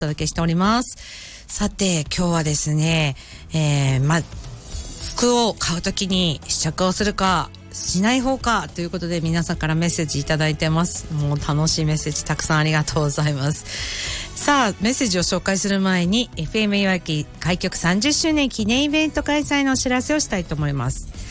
お届けしております。さて今日はですね、服を買うときに試着をするかしない方かということで皆さんからメッセージいただいてます。もう楽しいメッセージたくさんありがとうございます。さあメッセージを紹介する前に FM いわき開局30周年記念イベント開催のお知らせをしたいと思います。